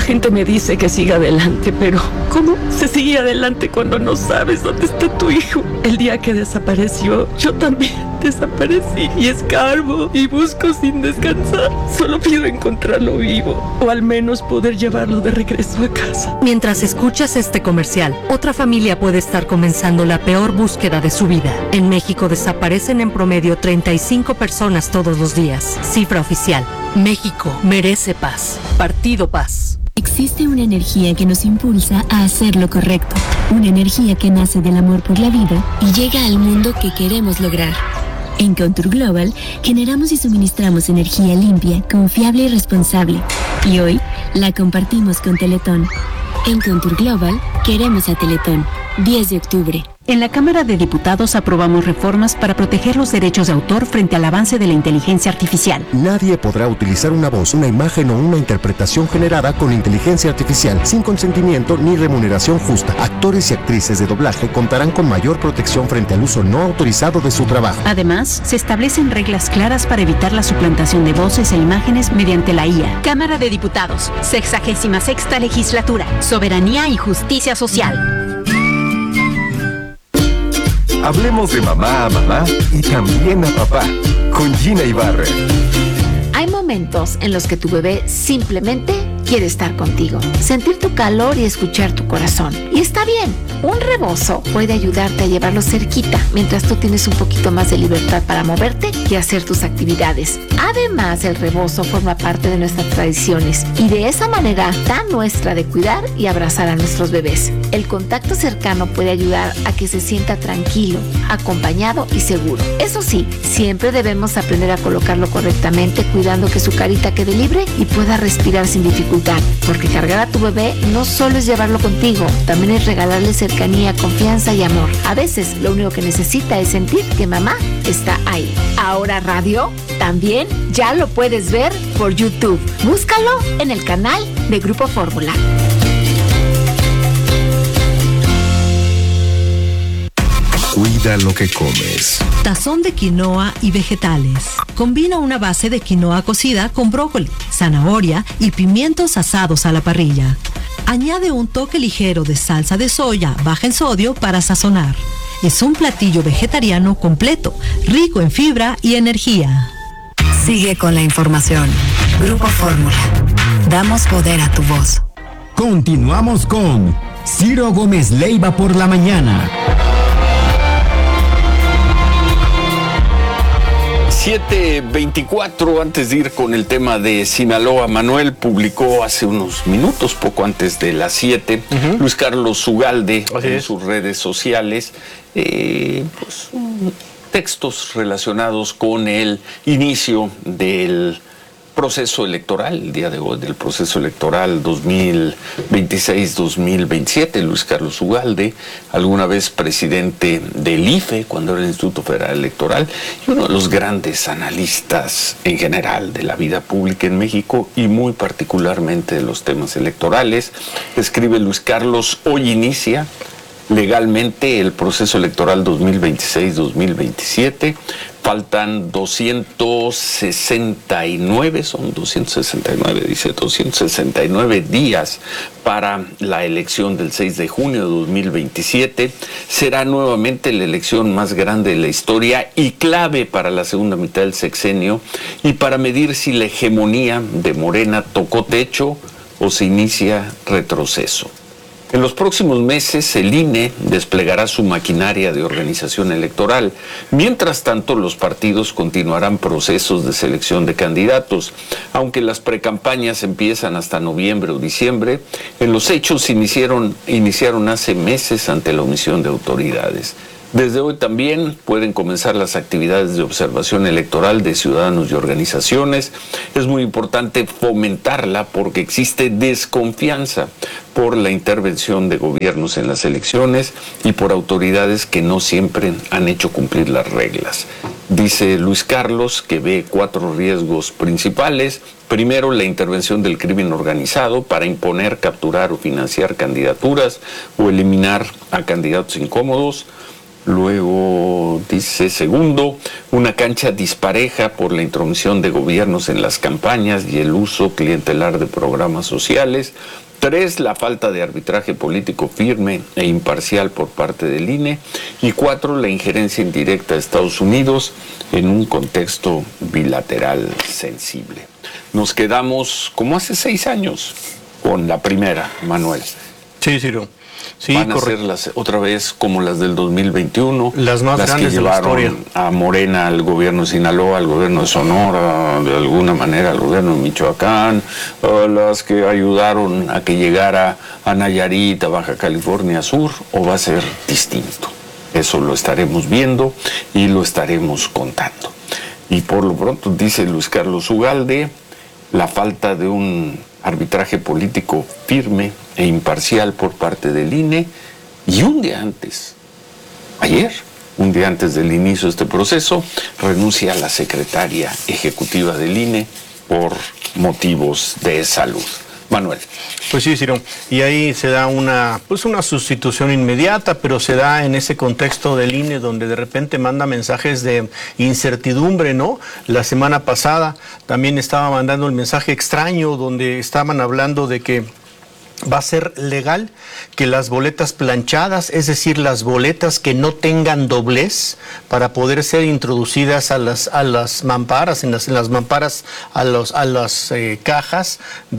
gente me dice que siga adelante, pero ¿cómo se sigue adelante cuando no sabes dónde está tu hijo? El día que desapareció, yo también desaparecí y escarbo y busco sin descansar. Solo pido encontrarlo vivo o al menos poder llevarlo de regreso a casa. Mientras escuchas este comercial, otra familia puede estar comenzando la peor búsqueda de su vida. En México desaparecen en promedio 35 personas todos los días. Cifra oficial. México merece paz. Partido Paz. Existe una energía que nos impulsa a hacer lo correcto. Una energía que nace del amor por la vida y llega al mundo que queremos lograr. En Contour Global generamos y suministramos energía limpia, confiable y responsable. Y hoy la compartimos con Teletón. En Contour Global queremos a Teletón. 10 de octubre. En la Cámara de Diputados aprobamos reformas para proteger los derechos de autor frente al avance de la inteligencia artificial. Nadie podrá utilizar una voz, una imagen o una interpretación generada con inteligencia artificial sin consentimiento ni remuneración justa. Actores y actrices de doblaje contarán con mayor protección frente al uso no autorizado de su trabajo. Además, se establecen reglas claras para evitar la suplantación de voces e imágenes mediante la IA. Cámara de Diputados, 66ª Legislatura, Soberanía y Justicia Social. Hablemos de mamá a mamá y también a papá, con Gina Ibarra. Hay momentos en los que tu bebé simplemente quiere estar contigo, sentir tu calor y escuchar tu corazón. Y está bien, un rebozo puede ayudarte a llevarlo cerquita mientras tú tienes un poquito más de libertad para moverte y hacer tus actividades. Además, el rebozo forma parte de nuestras tradiciones y de esa manera tan nuestra de cuidar y abrazar a nuestros bebés. El contacto cercano puede ayudar a que se sienta tranquilo, acompañado y seguro. Eso sí, siempre debemos aprender a colocarlo correctamente, cuidando que su carita quede libre y pueda respirar sin dificultad. Porque cargar a tu bebé no solo es llevarlo contigo, también es regalarle cercanía, confianza y amor. A veces lo único que necesita es sentir que mamá está ahí. Ahora radio también ya lo puedes ver por YouTube. Búscalo en el canal de Grupo Fórmula. Cuida lo que comes. Tazón de quinoa y vegetales. Combina una base de quinoa cocida con brócoli, zanahoria y pimientos asados a la parrilla. Añade un toque ligero de salsa de soya baja en sodio para sazonar. Es un platillo vegetariano completo, rico en fibra y energía. Sigue con la información. Grupo Fórmula. Damos poder a tu voz. Continuamos con Ciro Gómez Leiva por la mañana. 7:24, antes de ir con el tema de Sinaloa, Manuel publicó hace unos minutos, poco antes de las 7, Luis Carlos Ugalde en sus redes sociales, textos relacionados con el inicio del proceso electoral, el día de hoy del proceso electoral 2026-2027, Luis Carlos Ugalde, alguna vez presidente del IFE, cuando era el Instituto Federal Electoral, y uno de los grandes analistas en general de la vida pública en México y muy particularmente de los temas electorales. Escribe Luis Carlos: hoy inicia legalmente el proceso electoral 2026-2027. Faltan 269 días para la elección del 6 de junio de 2027. Será nuevamente la elección más grande de la historia y clave para la segunda mitad del sexenio y para medir si la hegemonía de Morena tocó techo o se inicia retroceso. En los próximos meses, el INE desplegará su maquinaria de organización electoral. Mientras tanto, los partidos continuarán procesos de selección de candidatos. Aunque las precampañas empiezan hasta noviembre o diciembre, en los hechos iniciaron hace meses ante la omisión de autoridades. Desde hoy también pueden comenzar las actividades de observación electoral de ciudadanos y organizaciones. Es muy importante fomentarla porque existe desconfianza por la intervención de gobiernos en las elecciones y por autoridades que no siempre han hecho cumplir las reglas. Dice Luis Carlos que ve 4 riesgos principales. Primero, la intervención del crimen organizado para imponer, capturar o financiar candidaturas o eliminar a candidatos incómodos. Luego dice, segundo, una cancha dispareja por la intromisión de gobiernos en las campañas y el uso clientelar de programas sociales. 3, la falta de arbitraje político firme e imparcial por parte del INE. Y 4, la injerencia indirecta de Estados Unidos en un contexto bilateral sensible. Nos quedamos, como hace 6 años, con la primera, Manuel. Sí, Ciro. Sí, van a ser otra vez como las del 2021, las más grandes que llevaron de la historia. A Morena, al gobierno de Sinaloa, al gobierno de Sonora, de alguna manera al gobierno de Michoacán, las que ayudaron a que llegara a Nayarit, a Baja California Sur, o va a ser distinto. Eso lo estaremos viendo y lo estaremos contando. Y por lo pronto, dice Luis Carlos Ugalde, la falta de un arbitraje político firme e imparcial por parte del INE, y un día antes, ayer, un día antes del inicio de este proceso, renuncia a la secretaria ejecutiva del INE por motivos de salud. Manuel. Pues sí, Ciro, y ahí se da una sustitución inmediata, pero se da en ese contexto del INE donde de repente manda mensajes de incertidumbre, ¿no? La semana pasada también estaba mandando el mensaje extraño donde estaban hablando de que va a ser legal que las boletas planchadas, es decir, las boletas que no tengan doblez, para poder ser introducidas a las mamparas, en las mamparas, a las cajas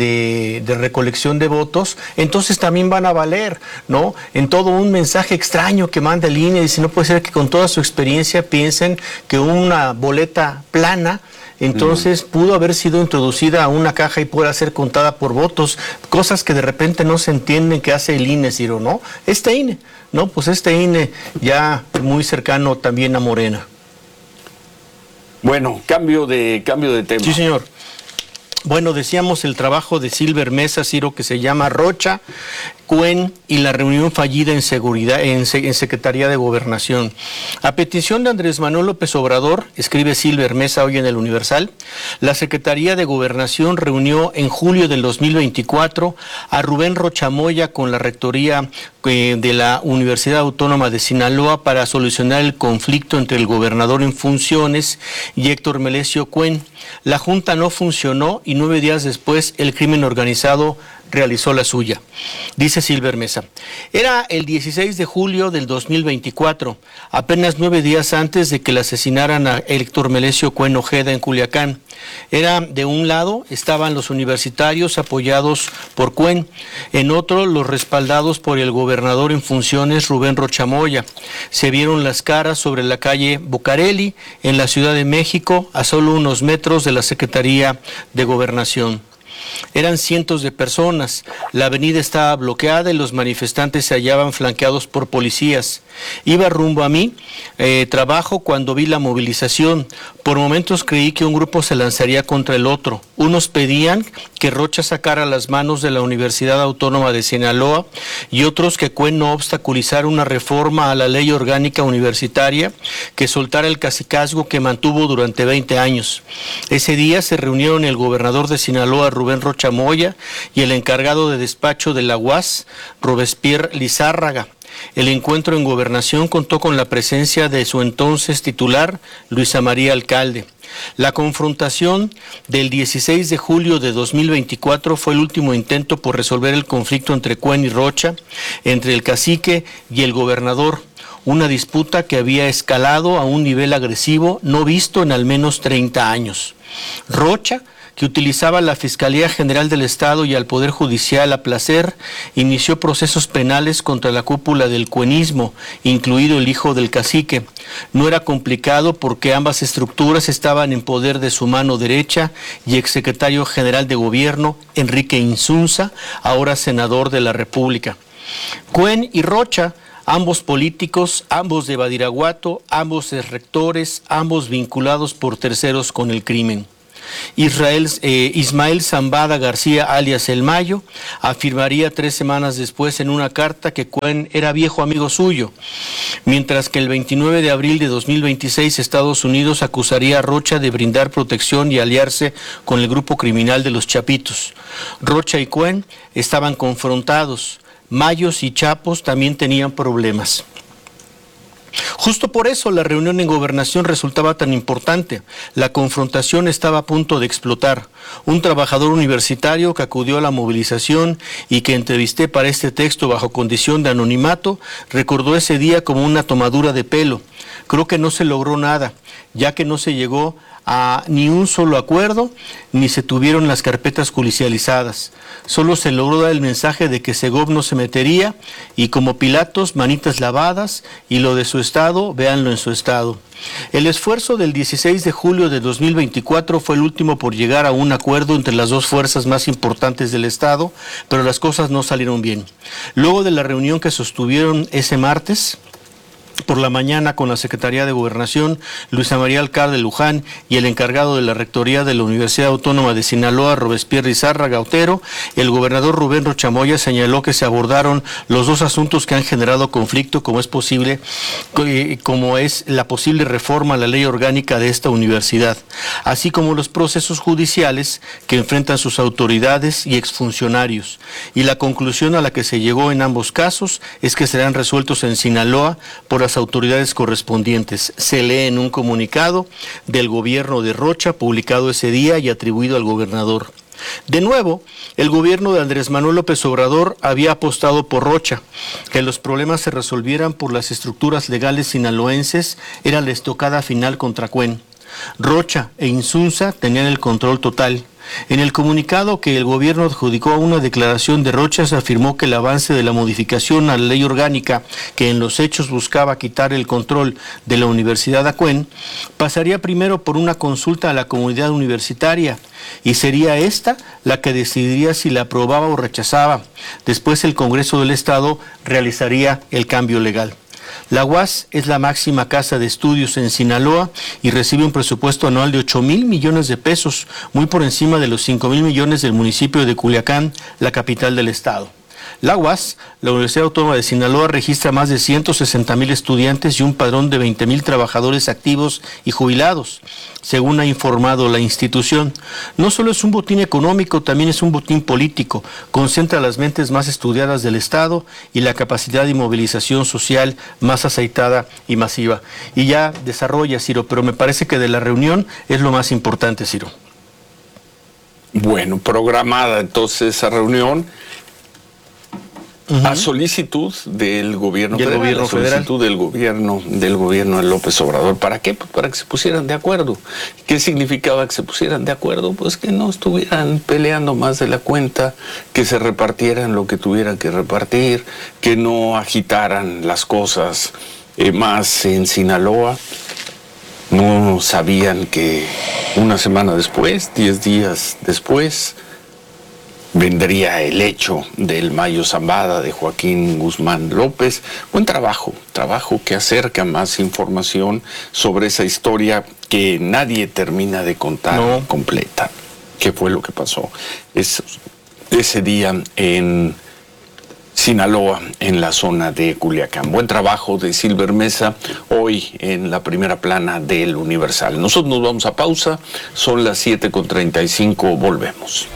de recolección de votos, entonces también van a valer, ¿no? En todo un mensaje extraño que manda el INE, dice, no puede ser que con toda su experiencia piensen que una boleta plana entonces pudo haber sido introducida a una caja y pueda ser contada por votos, cosas que de repente no se entienden que hace el INE, Ciro, ¿no? Este INE, ¿no? Pues este INE ya muy cercano también a Morena. Bueno, cambio de tema. Sí, señor. Bueno, decíamos el trabajo de Silver Mesa, Ciro, que se llama Rocha, Cuen y la reunión fallida en seguridad en Secretaría de Gobernación. A petición de Andrés Manuel López Obrador, escribe Silver Mesa hoy en el Universal, la Secretaría de Gobernación reunió en julio del 2024 a Rubén Rocha Moya con la rectoría de la Universidad Autónoma de Sinaloa para solucionar el conflicto entre el gobernador en funciones y Héctor Melesio Cuen. La junta no funcionó y 9 días después el crimen organizado realizó la suya. Dice Silver Mesa, era el 16 de julio del 2024, apenas 9 días antes de que le asesinaran a Héctor Melesio Cuen Ojeda en Culiacán. Era, de un lado estaban los universitarios apoyados por Cuen, en otro los respaldados por el gobernador en funciones Rubén Rocha Moya. Se vieron las caras sobre la calle Bucareli, en la Ciudad de México, a solo unos metros de la Secretaría de Gobernación. Eran cientos de personas, la avenida estaba bloqueada y los manifestantes se hallaban flanqueados por policías. Iba rumbo a mi trabajo cuando vi la movilización. Por momentos creí que un grupo se lanzaría contra el otro. Unos pedían que Rocha sacara las manos de la Universidad Autónoma de Sinaloa y otros que Cuen no obstaculizara una reforma a la ley orgánica universitaria que soltara el cacicazgo que mantuvo durante 20 años. Ese día se reunieron el gobernador de Sinaloa, Rubén Rocha Moya, y el encargado de despacho de la UAS, Robespierre Lizárraga. El encuentro en Gobernación contó con la presencia de su entonces titular, Luisa María Alcalde. La confrontación del 16 de julio de 2024 fue el último intento por resolver el conflicto entre Cuen y Rocha, entre el cacique y el gobernador. Una disputa que había escalado a un nivel agresivo no visto en al menos 30 años. Rocha, que utilizaba la Fiscalía General del Estado y al Poder Judicial a placer, inició procesos penales contra la cúpula del cuenismo, incluido el hijo del cacique. No era complicado porque ambas estructuras estaban en poder de su mano derecha y exsecretario general de Gobierno, Enrique Insunza, ahora senador de la República. Cuen y Rocha, ambos políticos, ambos de Badiraguato, ambos rectores, ambos vinculados por terceros con el crimen. Ismael Zambada García, alias El Mayo, afirmaría 3 semanas después en una carta que Cuen era viejo amigo suyo, mientras que el 29 de abril de 2026 Estados Unidos acusaría a Rocha de brindar protección y aliarse con el grupo criminal de los Chapitos. Rocha y Cuen estaban confrontados. Mayos y Chapos también tenían problemas. Justo por eso la reunión en Gobernación resultaba tan importante. La confrontación estaba a punto de explotar. Un trabajador universitario que acudió a la movilización y que entrevisté para este texto bajo condición de anonimato, recordó ese día como una tomadura de pelo. Creo que no se logró nada, ya que no se llegó a ni un solo acuerdo, ni se tuvieron las carpetas judicializadas. Solo se logró dar el mensaje de que Segov no se metería, y como Pilatos, manitas lavadas, y lo de su estado, véanlo en su estado. El esfuerzo del 16 de julio de 2024 fue el último por llegar a un acuerdo entre las dos fuerzas más importantes del estado, pero las cosas no salieron bien. Luego de la reunión que sostuvieron ese martes por la mañana con la Secretaría de Gobernación, Luisa María Alcalde de Luján, y el encargado de la Rectoría de la Universidad Autónoma de Sinaloa, Robespierre Izárraga Otero, el gobernador Rubén Rocha Moya señaló que se abordaron los dos asuntos que han generado conflicto, como es la posible reforma a la ley orgánica de esta universidad, así como los procesos judiciales que enfrentan sus autoridades y exfuncionarios. Y la conclusión a la que se llegó en ambos casos es que serán resueltos en Sinaloa por las autoridades correspondientes. Se lee en un comunicado del gobierno de Rocha publicado ese día y atribuido al gobernador. De nuevo, el gobierno de Andrés Manuel López Obrador había apostado por Rocha. Que los problemas se resolvieran por las estructuras legales sinaloenses era la estocada final contra Cuen. Rocha e Insunza tenían el control total. En el comunicado que el gobierno adjudicó a una declaración de Rocha se afirmó que el avance de la modificación a la ley orgánica, que en los hechos buscaba quitar el control de la Universidad Acuén, pasaría primero por una consulta a la comunidad universitaria, y sería esta la que decidiría si la aprobaba o rechazaba. Después el Congreso del Estado realizaría el cambio legal. La UAS es la máxima casa de estudios en Sinaloa y recibe un presupuesto anual de 8,000 millones de pesos, muy por encima de los 5,000 millones del municipio de Culiacán, la capital del estado. La UAS, la Universidad Autónoma de Sinaloa, registra más de 160,000 estudiantes y un padrón de 20,000 trabajadores activos y jubilados, según ha informado la institución. No solo es un botín económico, también es un botín político. Concentra las mentes más estudiadas del Estado y la capacidad de movilización social más aceitada y masiva. Y ya desarrolla, Ciro, pero me parece que de la reunión es lo más importante, Ciro. Bueno, programada entonces esa reunión. A solicitud del gobierno federal, a solicitud del gobierno de López Obrador. ¿Para qué? Pues para que se pusieran de acuerdo. ¿Qué significaba que se pusieran de acuerdo? Pues que no estuvieran peleando más de la cuenta, que se repartieran lo que tuvieran que repartir, que no agitaran las cosas más en Sinaloa. No sabían que una semana después, 10 días después, vendría el hecho del Mayo Zambada de Joaquín Guzmán López. Buen trabajo que acerca más información sobre esa historia que nadie termina de contar completa. ¿Qué fue lo que pasó ese día en Sinaloa, en la zona de Culiacán? Buen trabajo de Silver Mesa hoy en la primera plana del Universal. Nosotros nos vamos a pausa, son las 7:35, volvemos.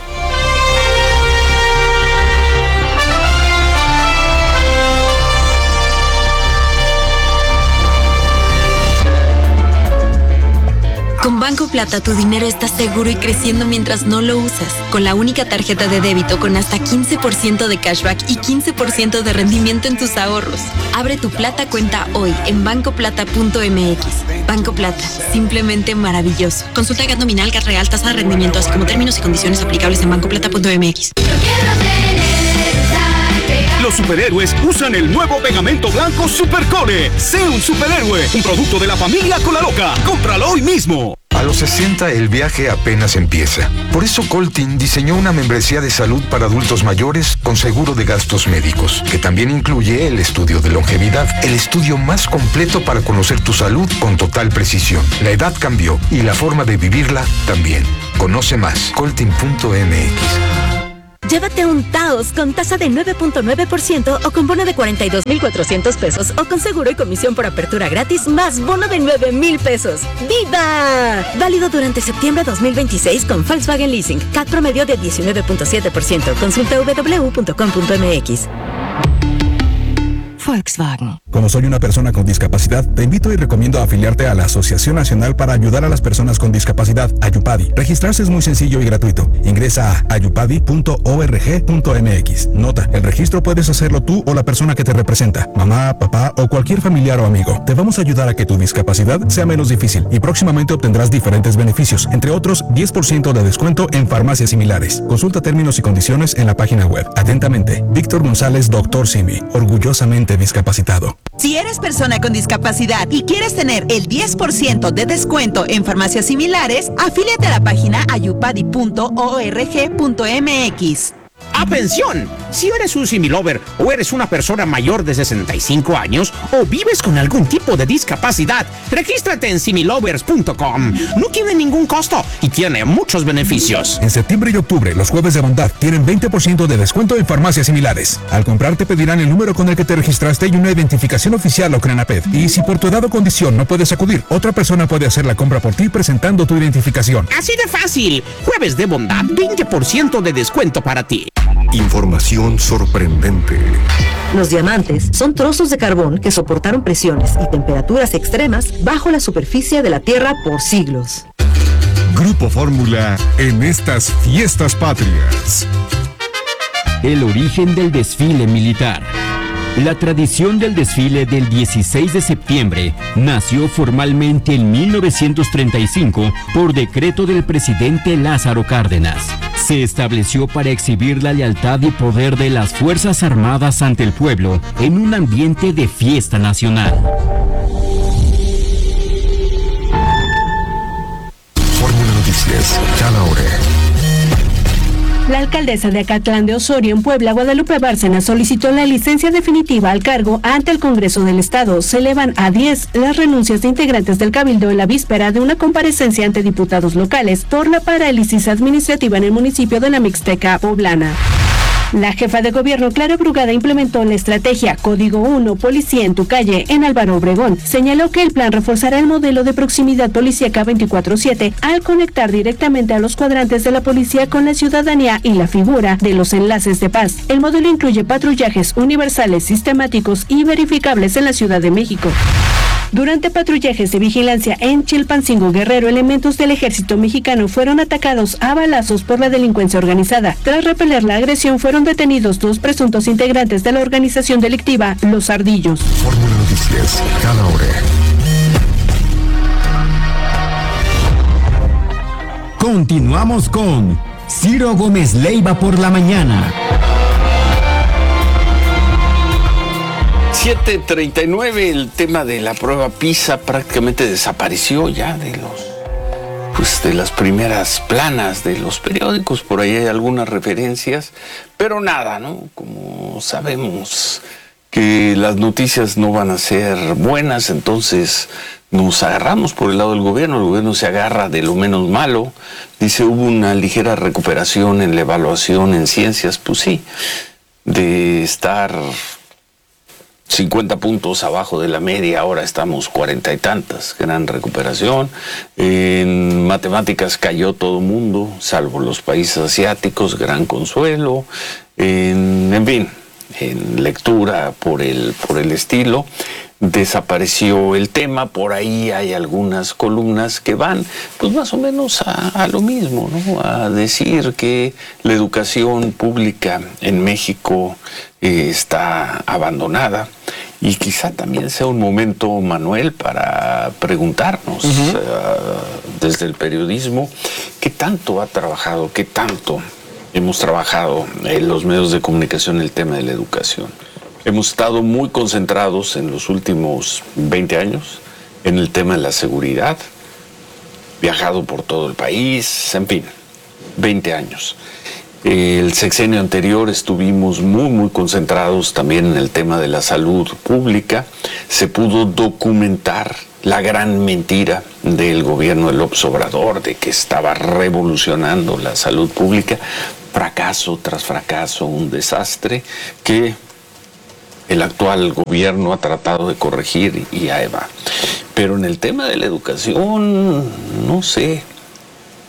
Con Banco Plata tu dinero está seguro y creciendo mientras no lo usas. Con la única tarjeta de débito con hasta 15% de cashback y 15% de rendimiento en tus ahorros. Abre tu Plata cuenta hoy en bancoplata.mx. Banco Plata, simplemente maravilloso. Consulta GAT nominal, GAT real, tasa de rendimiento, así como términos y condiciones aplicables en bancoplata.mx. Los superhéroes usan el nuevo pegamento blanco Supercole. Sé un superhéroe, un producto de la familia Colaloca. Cómpralo hoy mismo. A los 60 el viaje apenas empieza. Por eso Coltin diseñó una membresía de salud para adultos mayores con seguro de gastos médicos, que también incluye el estudio de longevidad, el estudio más completo para conocer tu salud con total precisión. La edad cambió y la forma de vivirla también. Conoce más, coltin.mx. Llévate un Taos con tasa de 9.9% o con bono de 42,400 pesos o con seguro y comisión por apertura gratis más bono de 9,000 pesos. ¡Viva! Válido durante septiembre 2026 con Volkswagen Leasing. CAT promedio de 19.7%. Consulta www.com.mx. Volkswagen. Como soy una persona con discapacidad, te invito y recomiendo afiliarte a la Asociación Nacional para Ayudar a las Personas con Discapacidad, Ayupadi. Registrarse es muy sencillo y gratuito. Ingresa a ayupadi.org.mx. Nota, el registro puedes hacerlo tú o la persona que te representa, mamá, papá o cualquier familiar o amigo. Te vamos a ayudar a que tu discapacidad sea menos difícil y próximamente obtendrás diferentes beneficios, entre otros 10% de descuento en farmacias similares. Consulta términos y condiciones en la página web. Atentamente, Víctor González, Dr. Simi, orgullosamente discapacitado. Si eres persona con discapacidad y quieres tener el 10% de descuento en farmacias similares, afíliate a la página ayupadi.org.mx. ¡Atención! Si eres un similover o eres una persona mayor de 65 años o vives con algún tipo de discapacidad, regístrate en similovers.com. No tiene ningún costo y tiene muchos beneficios. En septiembre y octubre, los jueves de bondad tienen 20% de descuento en farmacias similares. Al comprar te pedirán el número con el que te registraste y una identificación oficial o CRENAPED. Y si por tu edad o condición no puedes acudir, otra persona puede hacer la compra por ti presentando tu identificación. Así de fácil. Jueves de bondad, 20% de descuento para ti. Información sorprendente. Los diamantes son trozos de carbón que soportaron presiones y temperaturas extremas bajo la superficie de la Tierra por siglos. Grupo Fórmula en estas fiestas patrias. El origen del desfile militar. La tradición del desfile del 16 de septiembre nació formalmente en 1935 por decreto del presidente Lázaro Cárdenas. Se estableció para exhibir la lealtad y poder de las Fuerzas Armadas ante el pueblo en un ambiente de fiesta nacional. Fórmula Noticias, cada hora. La alcaldesa de Acatlán de Osorio, en Puebla, Guadalupe Bárcena, solicitó la licencia definitiva al cargo ante el Congreso del Estado. Se elevan a 10 las renuncias de integrantes del Cabildo en la víspera de una comparecencia ante diputados locales por la parálisis administrativa en el municipio de la Mixteca poblana. La jefa de gobierno, Clara Brugada, implementó la estrategia Código 1, Policía en tu calle, en Álvaro Obregón. Señaló que el plan reforzará el modelo de proximidad policíaca 24/7 al conectar directamente a los cuadrantes de la policía con la ciudadanía y la figura de los enlaces de paz. El modelo incluye patrullajes universales, sistemáticos y verificables en la Ciudad de México. Durante patrullajes de vigilancia en Chilpancingo, Guerrero, elementos del ejército mexicano fueron atacados a balazos por la delincuencia organizada. Tras repeler la agresión, fueron detenidos 2 presuntos integrantes de la organización delictiva Los Ardillos. Fórmula Noticias, cada hora. Continuamos con Ciro Gómez Leiva por la mañana. 7:39, el tema de la prueba PISA prácticamente desapareció ya de las primeras planas de los periódicos. Por ahí hay algunas referencias, pero nada, ¿no? Como sabemos que las noticias no van a ser buenas, entonces nos agarramos por el lado del gobierno. El gobierno se agarra de lo menos malo. Dice, hubo una ligera recuperación en la evaluación en ciencias. Pues sí, de estar 50 puntos abajo de la media, ahora estamos 40 y tantas, gran recuperación. En matemáticas cayó todo mundo, salvo los países asiáticos, gran consuelo. En fin, en lectura por el estilo, desapareció el tema. Por ahí hay algunas columnas que van pues más o menos a lo mismo, ¿no? A decir que la educación pública en México está abandonada, y quizá también sea un momento, Manuel, para preguntarnos desde el periodismo qué tanto ha trabajado, qué tanto hemos trabajado en los medios de comunicación el tema de la educación. Hemos estado muy concentrados en los últimos 20 años en el tema de la seguridad, viajado por todo el país, en fin, 20 años. El sexenio anterior estuvimos muy concentrados también en el tema de la salud pública. Se pudo documentar la gran mentira del gobierno de López Obrador de que estaba revolucionando la salud pública. Fracaso tras fracaso, un desastre que el actual gobierno ha tratado de corregir y ahí va. Pero en el tema de la educación, no sé.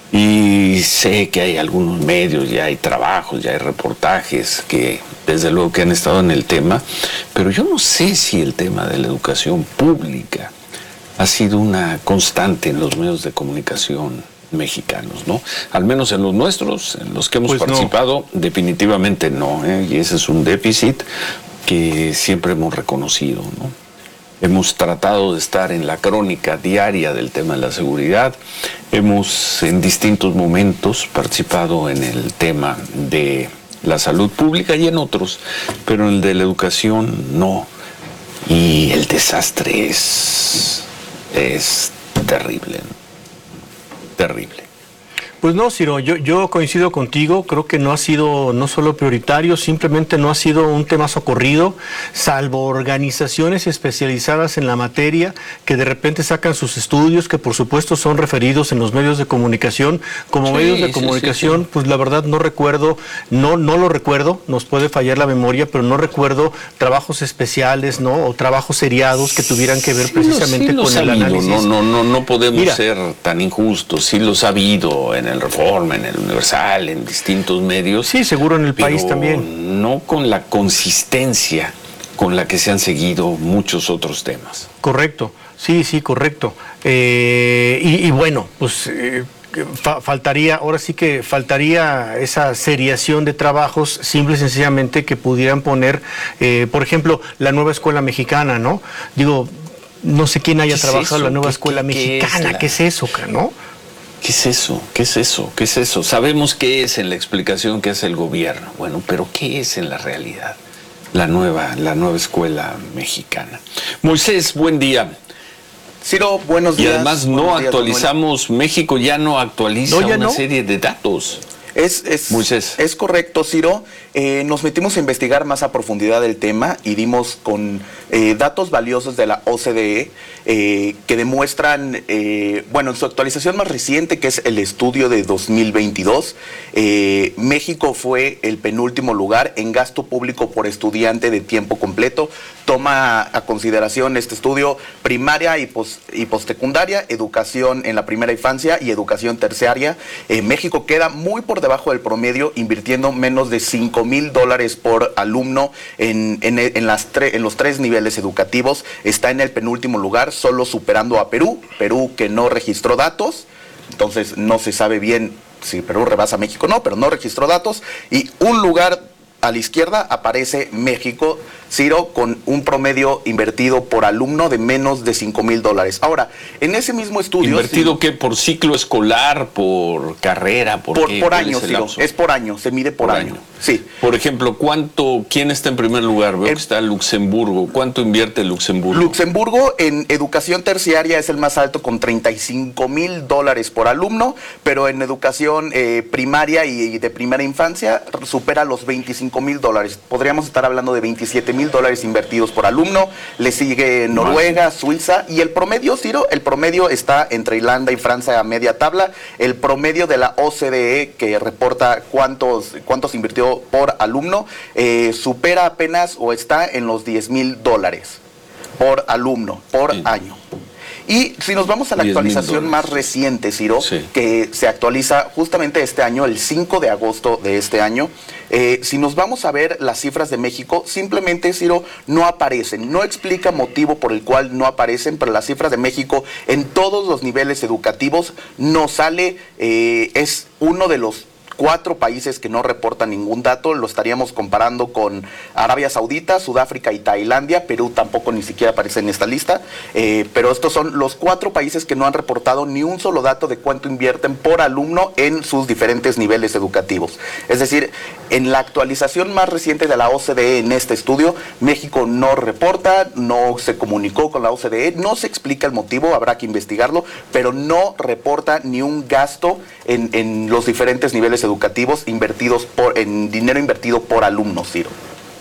Y sé que hay algunos medios, ya hay trabajos, ya hay reportajes que desde luego que han estado en el tema, pero yo no sé si el tema de la educación pública ha sido una constante en los medios de comunicación mexicanos, ¿no? Al menos en los nuestros, en los que hemos participado, definitivamente no, y ese es un déficit que siempre hemos reconocido, ¿no? Hemos tratado de estar en la crónica diaria del tema de la seguridad, hemos en distintos momentos participado en el tema de la salud pública y en otros, pero en el de la educación no, y el desastre es terrible, ¿no? Terrible. Pues no, Ciro, yo coincido contigo, creo que no ha sido no solo prioritario, simplemente no ha sido un tema socorrido, salvo organizaciones especializadas en la materia que de repente sacan sus estudios, que por supuesto son referidos en los medios de comunicación. Como medios de comunicación, pues la verdad no recuerdo, no lo recuerdo, nos puede fallar la memoria, pero no recuerdo trabajos especiales, ¿no? O trabajos seriados que tuvieran que ver precisamente con el análisis. No podemos ser tan injustos, sí los ha habido en el Reforma, en el Universal, en distintos medios. Sí, seguro en el país también. No con la consistencia con la que se han seguido muchos otros temas. Correcto, sí, correcto. Y bueno, pues faltaría esa seriación de trabajos, simple y sencillamente que pudieran poner, por ejemplo, la nueva escuela mexicana, ¿no? Digo, no sé quién haya trabajado en la nueva escuela mexicana, ¿qué es eso, no? ¿Qué es eso? ¿Qué es eso? ¿Qué es eso? Sabemos qué es en la explicación que hace el gobierno. Bueno, pero ¿qué es en la realidad? La nueva escuela mexicana. Moisés, buen día. Ciro, buenos días. Y además no actualizamos, México ya no actualiza una serie de datos. Es correcto, Ciro. Nos metimos a investigar más a profundidad el tema y dimos con datos valiosos de la OCDE que demuestran, en su actualización más reciente, que es el estudio de 2022, México fue el penúltimo lugar en gasto público por estudiante de tiempo completo. Toma a consideración este estudio primaria y postsecundaria, educación en la primera infancia y educación terciaria. México queda muy por debajo del promedio, invirtiendo menos de $5,000 por alumno en los tres niveles educativos. Está en el penúltimo lugar, solo superando a Perú que no registró datos. Entonces no se sabe bien si Perú rebasa a México o no, pero no registró datos. Y un lugar a la izquierda aparece México, Ciro, con un promedio invertido por alumno de menos de $5,000. Ahora, en ese mismo estudio... ¿Invertido qué? ¿Por ciclo escolar? ¿Por carrera? ¿Por año, Ciro. Es por año, se mide por año. Sí. Por ejemplo, ¿quién está en primer lugar? Veo que está Luxemburgo. ¿Cuánto invierte Luxemburgo? Luxemburgo en educación terciaria es el más alto, con $35,000 por alumno, pero en educación primaria y de primera infancia supera los $25,000. Podríamos estar hablando de $27,000 invertidos por alumno. Le sigue Noruega, Suiza, y el promedio, Ciro, está entre Irlanda y Francia a media tabla. El promedio de la OCDE, que reporta cuántos invirtió por alumno, supera apenas o está en los $10,000 por alumno, por año. Y si nos vamos a la actualización más reciente, Ciro, que se actualiza justamente este año, el 5 de agosto de este año, si nos vamos a ver las cifras de México, simplemente, Ciro, no aparecen. No explica motivo por el cual no aparecen, pero las cifras de México en todos los niveles educativos no sale. Es uno de los 4 países que no reportan ningún dato. Lo estaríamos comparando con Arabia Saudita, Sudáfrica y Tailandia. Perú tampoco ni siquiera aparece en esta lista, pero estos son los 4 países que no han reportado ni un solo dato de cuánto invierten por alumno en sus diferentes niveles educativos. Es decir, en la actualización más reciente de la OCDE en este estudio, México no reporta, no se comunicó con la OCDE, no se explica el motivo, habrá que investigarlo, pero no reporta ni un gasto en los diferentes niveles educativos en dinero invertido por alumnos, Ciro.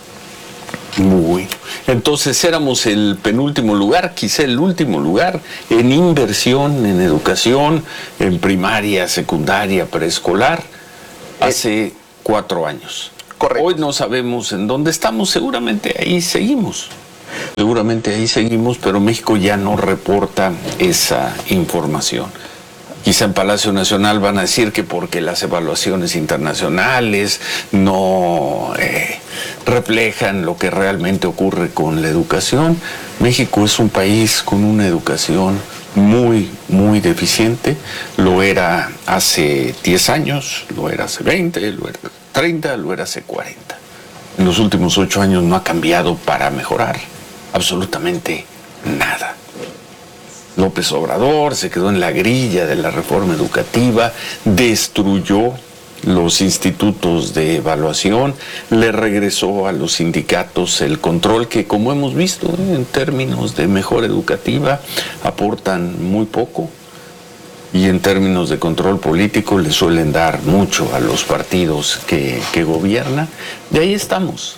Muy bien. Entonces éramos el penúltimo lugar, quizá el último lugar en inversión en educación, en primaria, secundaria, preescolar, hace 4 años. Correcto. Hoy no sabemos en dónde estamos, seguramente ahí seguimos. Pero México ya no reporta esa información. Quizá en Palacio Nacional van a decir que porque las evaluaciones internacionales no reflejan lo que realmente ocurre con la educación. México es un país con una educación muy, muy deficiente. Lo era hace 10 años, lo era hace 20, lo era hace 30, lo era hace 40. En los últimos 8 años no ha cambiado para mejorar absolutamente nada. López Obrador se quedó en la grilla de la reforma educativa, destruyó los institutos de evaluación, le regresó a los sindicatos el control que, como hemos visto, en términos de mejora educativa, aportan muy poco, y en términos de control político le suelen dar mucho a los partidos que gobiernan. De ahí estamos,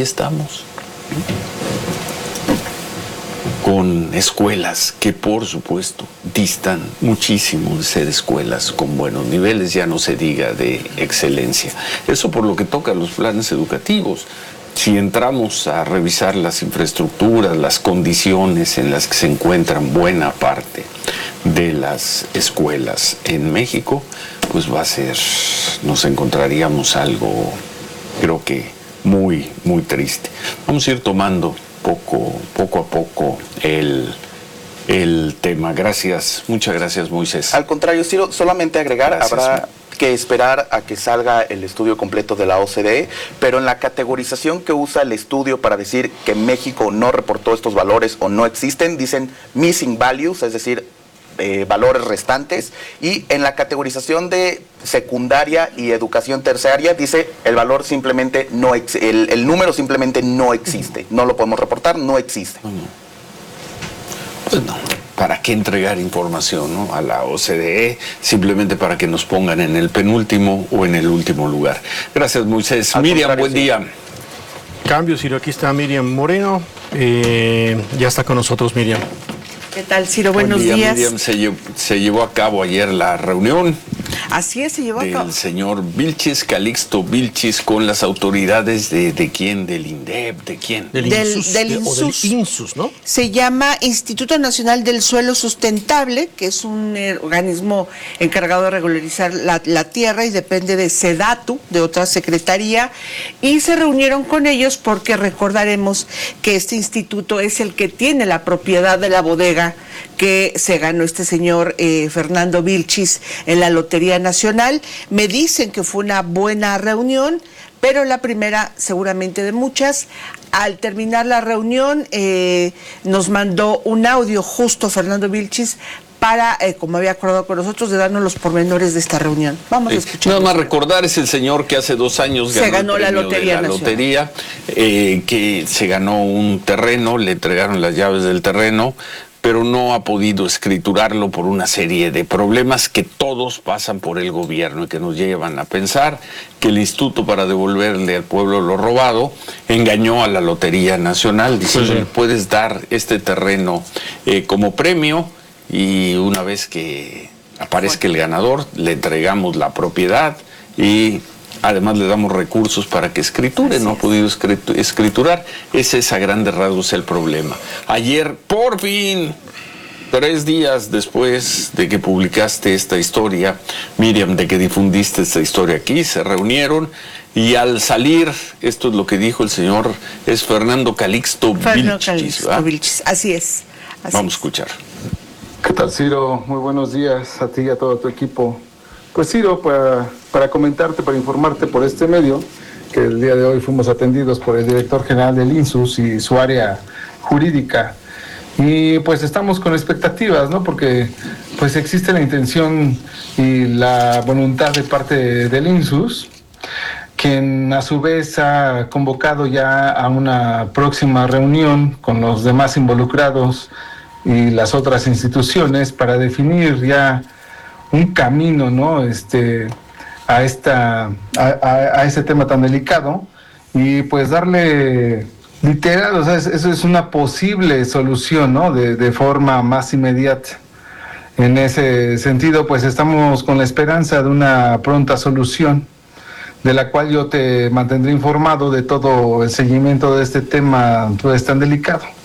con escuelas que, por supuesto, distan muchísimo de ser escuelas con buenos niveles, ya no se diga de excelencia. Eso por lo que toca a los planes educativos. Si entramos a revisar las infraestructuras, las condiciones en las que se encuentran buena parte de las escuelas en México, pues nos encontraríamos algo, creo que muy, muy triste. Vamos a ir tomando poco a poco el tema. Gracias, muchas gracias, Moisés. Al contrario, Ciro, solamente agregar, habrá que esperar a que salga el estudio completo de la OCDE, pero en la categorización que usa el estudio para decir que México no reportó estos valores o no existen, dicen missing values, es decir, valores restantes, y en la categorización de secundaria y educación terciaria dice el valor simplemente no el número simplemente no existe, no lo podemos reportar, no existe. Pues no, ¿para qué entregar información, no, a la OCDE simplemente para que nos pongan en el penúltimo o en el último lugar? Gracias, Moisés. Miriam, buen día. Cambio, Ciro, aquí está Miriam Moreno, ya está con nosotros Miriam. ¿Qué tal, Ciro? Buenos días. Miriam, se llevó a cabo ayer la reunión. Así es, se llevó a cabo. Del señor Vilchis, Calixto Vilchis, con las autoridades de quién, del INDEP, ¿de quién? Del INSUS, ¿no? Se llama Instituto Nacional del Suelo Sustentable, que es un organismo encargado de regularizar la tierra y depende de SEDATU, de otra secretaría, y se reunieron con ellos porque recordaremos que este instituto es el que tiene la propiedad de la bodega que se ganó este señor Fernando Vilchis en la Lotería Nacional. Me dicen que fue una buena reunión, pero la primera seguramente de muchas. Al terminar la reunión nos mandó un audio justo Fernando Vilchis para, como había acordado con nosotros, de darnos los pormenores de esta reunión. Vamos a escuchar. Nada más recordar, es el señor que hace 2 años se ganó la Lotería Nacional. Que se ganó un terreno, le entregaron las llaves del terreno, pero no ha podido escriturarlo por una serie de problemas que todos pasan por el gobierno y que nos llevan a pensar que el Instituto, para devolverle al pueblo lo robado, engañó a la Lotería Nacional diciendo, puedes dar este terreno como premio, y una vez que aparezca el ganador le entregamos la propiedad y además le damos recursos para que escriture. No ha podido escriturar. Ese es a grandes rasgos el problema. Ayer, por fin, 3 días después de que publicaste esta historia, Miriam, de que difundiste esta historia aquí, se reunieron y al salir, esto es lo que dijo el señor, es Fernando Calixto Vilchis. Así es. Vamos a escuchar. ¿Qué tal, Ciro? Muy buenos días a ti y a todo tu equipo. Pues, Ciro, para comentarte, para informarte por este medio, que el día de hoy fuimos atendidos por el director general del INSUS y su área jurídica. Y pues estamos con expectativas, ¿no? Porque pues existe la intención y la voluntad de parte del INSUS, quien a su vez ha convocado ya a una próxima reunión con los demás involucrados y las otras instituciones para definir ya un camino, ¿no? A este tema tan delicado, y pues darle literal, o sea, eso es una posible solución, ¿no? De forma más inmediata. En ese sentido, pues estamos con la esperanza de una pronta solución, de la cual yo te mantendré informado de todo el seguimiento de este tema, pues tan delicado.